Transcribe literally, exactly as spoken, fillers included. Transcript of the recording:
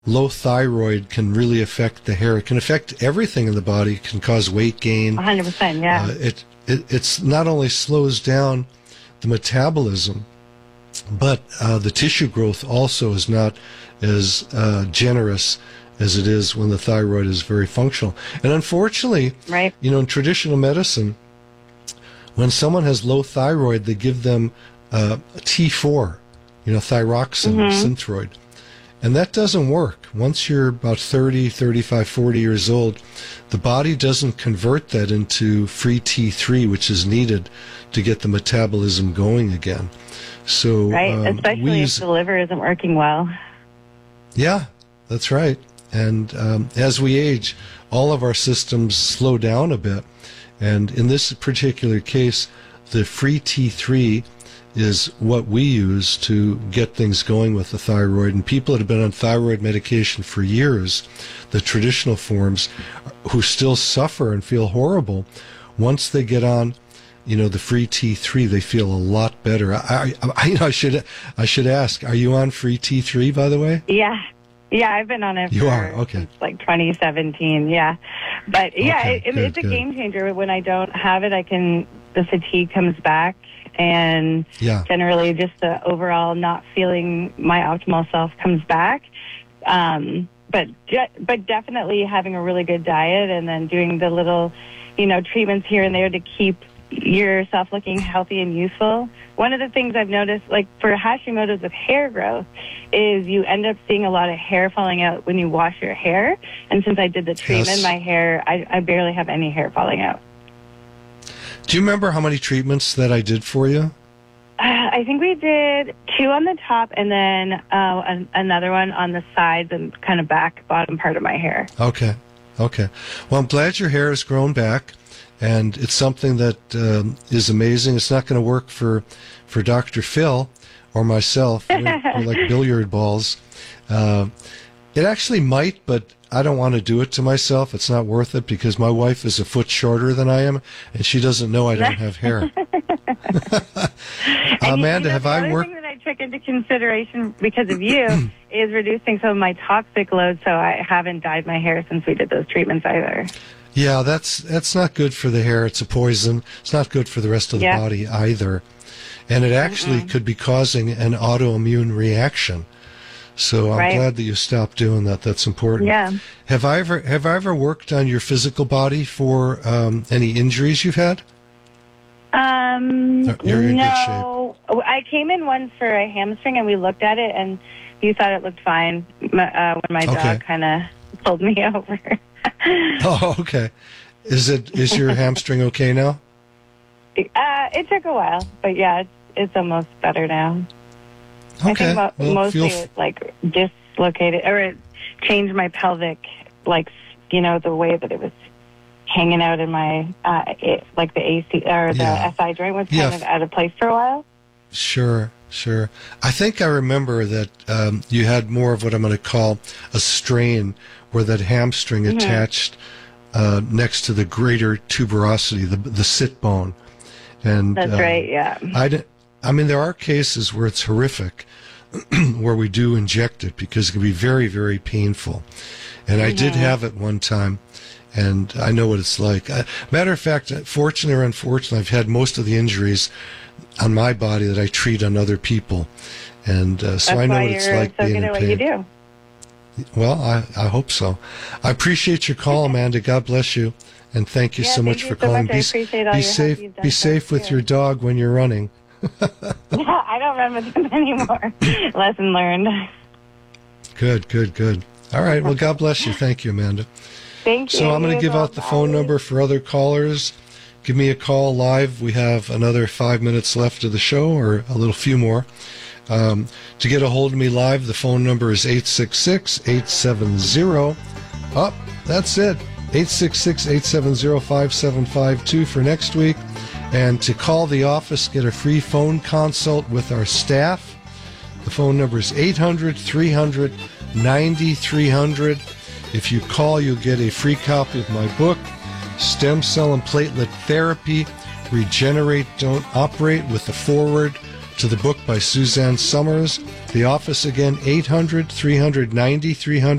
low thyroid can really affect the hair. It can affect everything in the body. It can cause weight gain. one hundred percent, yeah. Uh, it, it it's not only slows down the metabolism, but uh, the tissue growth also is not as uh, generous as it is when the thyroid is very functional. And unfortunately, right. you know, in traditional medicine, when someone has low thyroid, they give them uh, T four, you know, thyroxine, mm-hmm. Synthroid. And that doesn't work. Once you're about thirty, thirty-five, forty years old, the body doesn't convert that into free T three, which is needed to get the metabolism going again. So, right, um, especially use, if the liver isn't working well. Yeah, that's right. And um, as we age, all of our systems slow down a bit. And in this particular case, the free T three is what we use to get things going with the thyroid. And people that have been on thyroid medication for years, the traditional forms, who still suffer and feel horrible, once they get on, you know, the free T three, they feel a lot better. I, I, I, you know, I should, I should ask, are you on free T three, by the way? Yeah. Yeah, I've been on it you for are? Okay. since like twenty seventeen, yeah. But yeah, okay, it, good, it's a good. game changer. When I don't have it, I can, the fatigue comes back, and yeah. generally just the overall not feeling my optimal self comes back. Um, but but definitely having a really good diet and then doing the little, you know, treatments here and there to keep yourself looking healthy and useful. One of the things I've noticed, like for Hashimoto's with hair growth, is you end up seeing a lot of hair falling out when you wash your hair. And since I did the treatment, yes. my hair, I, I barely have any hair falling out. Do you remember how many treatments that I did for you? Uh, I think we did two on the top and then uh, an, another one on the sides and kind of back bottom part of my hair. Okay. Okay. Well, I'm glad your hair has grown back. And it's something that um, is amazing. It's not going to work for, for Doctor Phil or myself. We're, we're like billiard balls. Uh, it actually might, but I don't want to do it to myself. It's not worth it because my wife is a foot shorter than I am, and she doesn't know I don't have hair. Amanda, have I worked? The other thing that I took into consideration because of you is reducing some of my toxic load, so I haven't dyed my hair since we did those treatments either. Yeah, that's that's not good for the hair. It's a poison. It's not good for the rest of the yeah. body either. And it actually Mm-mm. could be causing an autoimmune reaction. So I'm right. glad that you stopped doing that. That's important. Yeah. Have I ever have I ever worked on your physical body for um, any injuries you've had? Um, You're in no. good shape. I came in once for a hamstring, and we looked at it, and you thought it looked fine my, uh, when my okay. dog kind of pulled me over. Oh, okay. Is it is your hamstring okay now? Uh, it took a while, but yeah, it's, it's almost better now. Okay. I think mo- well, mostly feel f- it like dislocated, or it changed my pelvic, like, you know, the way that it was hanging out in my, uh, it, like the A C or the Yeah. S I joint was kind Yeah. of out of place for a while. Sure, sure. I think I remember that um, you had more of what I'm going to call a strain, where that hamstring Mm-hmm. attached uh, next to the greater tuberosity, the the sit bone. And That's uh, right, yeah. I, d- I mean, there are cases where it's horrific, where we do inject it because it can be very, very painful. And I did Mhm. have it one time, and I know what it's like. Uh, matter of fact, fortunately or unfortunately, I've had most of the injuries on my body that I treat on other people. And uh, so That's I know why what it's you're like so being good in at what you pain. do. Well, I, I hope so. I appreciate your call, Amanda. God bless you. And thank you Yeah, so thank much you for so calling. much. I Be, appreciate all be your help safe. you've done Be for safe us, with too. your dog when you're running. I don't remember them anymore. Lesson learned. Good, good, good. All right. Well, God bless you. Thank you, Amanda. Thank you. So I'm going You to give as well. out the phone Bye. number for other callers. Give me a call live. We have another five minutes left of the show, or a little few more. Um, to get a hold of me live, the phone number is eight six six, eight seven zero. Oh, that's it. eight six six, eight seven zero, five seven five two for next week. And to call the office, get a free phone consult with our staff. The phone number is eight hundred, three hundred, ninety-three hundred. If you call, you'll get a free copy of my book, Stem Cell and Platelet Therapy, Regenerate, Don't Operate, with the foreword to the book by Suzanne Summers. The office again, eight hundred, three ninety, three hundred